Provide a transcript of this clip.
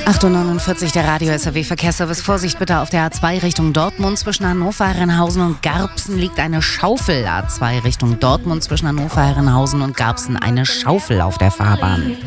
8:49 der Radio SAW Verkehrsservice. Vorsicht bitte auf der A2 Richtung Dortmund. Zwischen Hannover, Herrenhausen und Garbsen liegt eine Schaufel. A2 Richtung Dortmund zwischen Hannover, Herrenhausen und Garbsen eine Schaufel auf der Fahrbahn.